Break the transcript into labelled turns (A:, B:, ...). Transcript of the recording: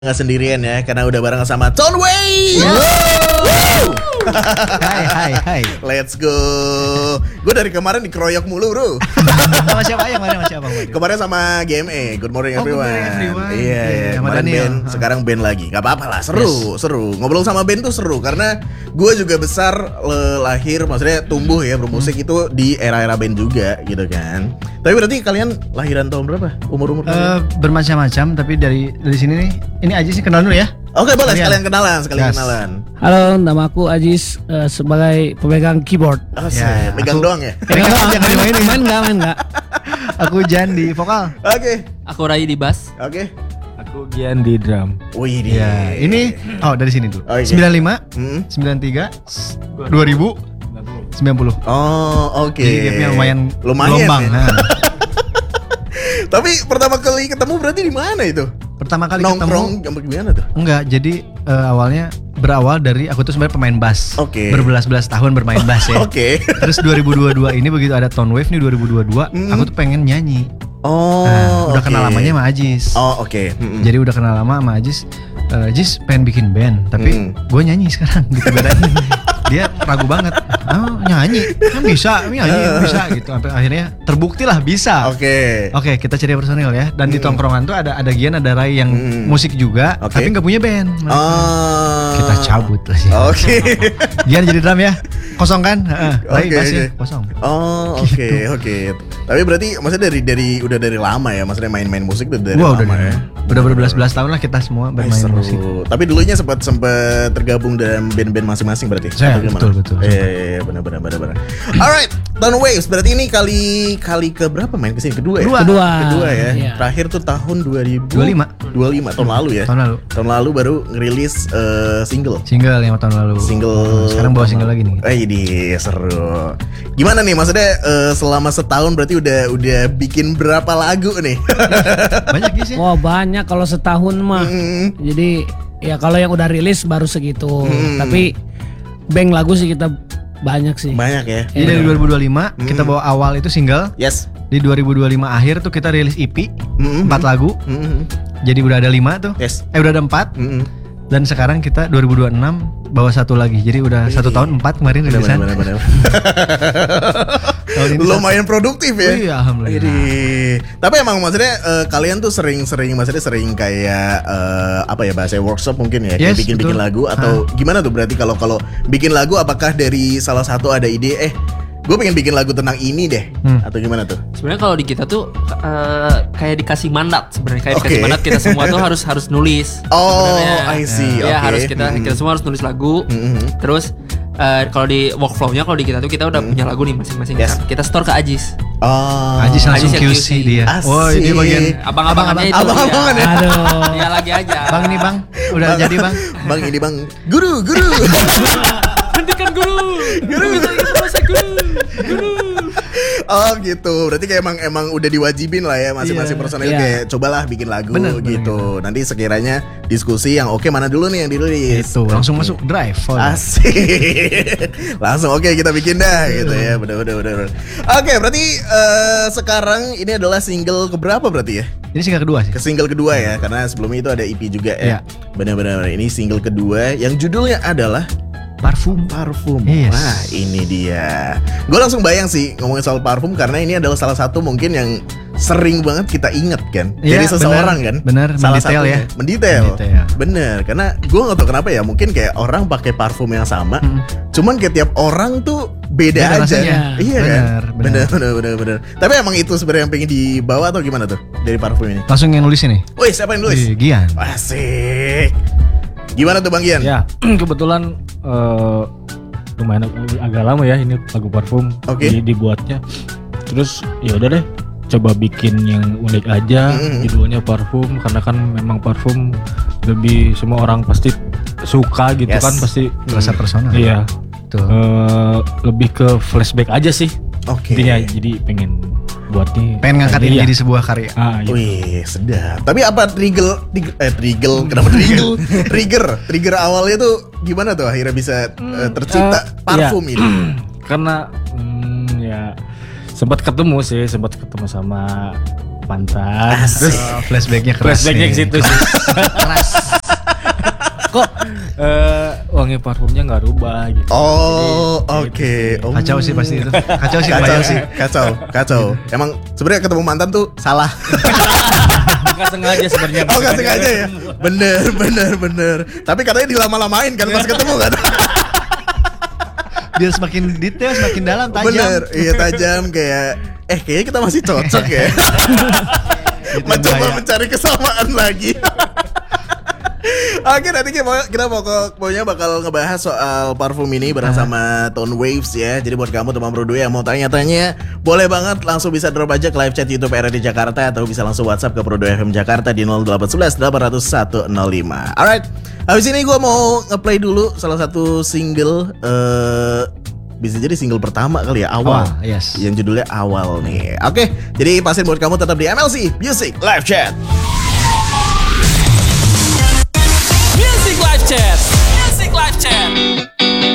A: Nggak sendirian ya, karena udah bareng sama Tonway.
B: Hai.
A: Let's go. Gue dari kemarin dikeroyok mulu bro.
B: Sama siapa yang kemarin?
A: Kemarin sama GME, Good Morning Everyone. Iya. Kemarin band, sekarang band lagi. Gak apa-apa lah, seru. Ngobrol sama band tuh seru karena gue juga besar lahir, maksudnya tumbuh ya bermusik itu di era-era band juga gitu kan. Tapi berarti kalian lahiran tahun berapa? Umur kalian?
B: Bermacam-macam, tapi dari sini nih, ini aja sih kenalan dulu ya.
A: Oke, boleh sekalian kenalan.
C: Halo, nama aku Ajis sebagai pemegang keyboard.
A: Ya, megang doang ya?
B: Jangan dimainin.
C: Main enggak.
B: Aku Jan di vokal.
A: Oke.
D: Aku Rai di bass.
A: Oke.
E: Aku Gian di drum.
A: Wih,
B: ya, ini dari sini tuh.
A: Okay.
B: 95, 93, 2000, 90.
A: Oh, oke.
B: Jadi gapnya lumayan
A: gelombang.
B: Ya.
A: Tapi pertama kali ketemu berarti di mana itu?
B: Pertama kali
A: nongkrong
B: ketemu
A: gimana tuh?
B: Enggak, jadi berawal dari aku tuh sebenarnya pemain bass.
A: Oke.
B: Berbelas-belas tahun bermain bass ya.
A: Oke.
B: Terus 2022 ini begitu ada Tonwave nih 2022, aku tuh pengen nyanyi. Udah kenal lamanya sama Ajis.
A: Oke.
B: Jadi udah kenal lama sama Ajis. Ajis pengen bikin band, tapi gue nyanyi sekarang gitu bedanya. Dia ragu banget. Nyanyi bisa gitu. Sampai akhirnya terbukti lah bisa.
A: Oke,
B: kita cari personil ya. Dan di tongkrongan tuh ada Gian, ada Rai yang musik juga, tapi nggak punya band. Kita cabut lah sih.
A: Oke.
B: Gian jadi drum ya. Kosong kan? Rai bassnya kosong.
A: Oke. Tapi berarti maksudnya udah dari lama ya, maksudnya main musik tuh dari lama ya.
B: Udah berbelas-belas tahun lah kita semua bermain musik.
A: Tapi dulunya sempat tergabung dalam band-band masing-masing berarti.
B: Betul.
A: Iya, benar. Alright, Tonwaves berarti ini kali ke berapa main kesini? Kedua ya.
C: Iya.
A: Terakhir tuh tahun 2025 tahun lalu ya. Tahun lalu baru ngerilis single
B: 5 tahun lalu. Sekarang bawa single lagi nih.
A: Ini seru. Gimana nih maksudnya selama setahun berarti udah bikin berapa lagu nih?
B: Banyak sih.
C: Wah, banyak kalau setahun mah. Jadi ya kalau yang udah rilis baru segitu. Tapi bank lagu sih kita banyak sih.
A: Banyak ya.
B: Jadi dari 2025 kita bawa awal itu single.
A: Yes.
B: Di 2025 akhir tuh kita rilis EP 4 lagu. Jadi udah ada 5 tuh.
A: Yes.
B: Udah ada 4. Dan sekarang kita 2026 bawa 1 lagi. Jadi udah 1 tahun 4 kemarin rilisan.
A: Bener. Lumayan produktif ya.
B: Iya, alhamdulillah.
A: Tapi emang maksudnya kalian tuh sering kayak apa ya bahasa workshop mungkin ya, kayak bikin lagu atau gimana tuh berarti kalau bikin lagu apakah dari salah satu ada ide gue pengen bikin lagu tentang ini deh atau gimana tuh?
D: Sebenarnya kalau di kita tuh kayak dikasih mandat sebenarnya, dikasih mandat kita semua tuh harus nulis.
A: I see.
D: Ya harus kita semua harus nulis lagu. Terus kalau di workflow-nya kalau di kita tuh kita udah punya lagu nih masing-masing. Kita store ke Ajis.
B: Ajis langsung QC dia. Ini bagian
D: abang-abangannya itu.
A: Abang-abangan ya.
C: Aduh.
D: Ya lagi aja.
B: Bang ini bang, udah jadi bang.
A: Bang ini bang, guru.
D: Hentikan guru.
A: Oh gitu, berarti kayak emang udah diwajibin lah ya masing-masing personil kayak cobalah bikin lagu gitu. Nanti sekiranya diskusi yang oke mana dulu nih yang dirilis.
B: Itu langsung masuk drive.
A: Asik. Langsung oke kita bikin dah gitu ya. Bener. Oke, berarti sekarang ini adalah single keberapa berarti ya?
B: Ini single kedua sih.
A: Single kedua ya, karena sebelumnya itu ada EP juga ya. Bener. Ini single kedua yang judulnya adalah Parfum.
B: Yes.
A: Wah, ini dia. Gue langsung bayang sih ngomongin soal parfum karena ini adalah salah satu mungkin yang sering banget kita ingat kan dari seseorang kan.
B: Bener.
A: Salah
B: mendetail
A: satunya.
B: ya.
A: Mendetail. Bener. Karena gue nggak tahu kenapa ya. Mungkin kayak orang pakai parfum yang sama. Cuman kayak tiap orang tuh beda aja.
B: Rasanya.
A: Iya kan.
B: Bener.
A: Tapi emang itu sebenarnya yang pengen dibawa atau gimana tuh dari parfum ini?
B: Langsung yang nulis ini.
A: Wih, siapa yang nulis?
B: Gian.
A: Asik. Gimana tuh Bang Gian?
E: Ya, kebetulan lumayan agak lama ya ini lagu parfum dibuatnya. Terus ya udah deh, coba bikin yang unik aja. Judulnya parfum karena kan memang parfum lebih semua orang pasti suka gitu kan, pasti
B: Rasa personal.
E: Iya. Lebih ke flashback aja sih. Intinya jadi pengen buat nih.
B: Pengen ngangkat ini jadi sebuah karya.
E: Gitu.
A: Wih, sedap. Tapi apa trigger awalnya tuh gimana tuh akhirnya bisa tercipta parfum ini?
E: Karena ya sempat ketemu sama pantat.
B: Terus flashbacknya keras.
E: Flashbacknya ke situ sih.
B: Keras.
E: Kok wangi parfumnya nggak rubah gitu.
A: Oh, oke.
B: Kacau sih pasti itu. Kacau sih.
A: Kacau. Emang sebenarnya ketemu mantan tuh salah.
E: Nggak sengaja sebenarnya.
A: Oh, nggak sengaja ya. Bener. Tapi katanya dilama-lamain kan pas ketemu kan.
B: Biar semakin detail, semakin dalam, tajam.
A: Bener, iya tajam kayak kayaknya kita masih cocok ya. Mencoba mencari kesamaan lagi. Oke, nanti kita pokoknya bakal ngebahas soal parfum ini bareng sama Tone Waves ya. Jadi buat kamu teman Bro 2 yang mau tanya-tanya, boleh banget langsung bisa drop aja ke live chat YouTube RRD Jakarta atau bisa langsung WhatsApp ke Bro 2 FM Jakarta di 0811 800 105. Alright, habis ini gue mau ngeplay dulu salah satu single bisa jadi single pertama kali ya, Awal.
B: Yes.
A: Yang judulnya Awal nih. Oke, jadi pastiin buat kamu tetap di MLC Music Live Chat.